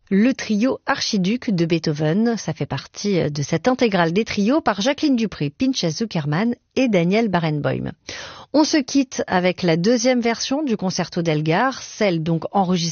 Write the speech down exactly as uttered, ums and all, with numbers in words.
Le trio Archiduc de Beethoven, ça fait partie de cette intégrale des trios par Jacqueline Dupré, Pinchas Zuckerman et Daniel Barenboim. On se quitte avec la deuxième version du concerto d'Elgar, celle donc enregistrée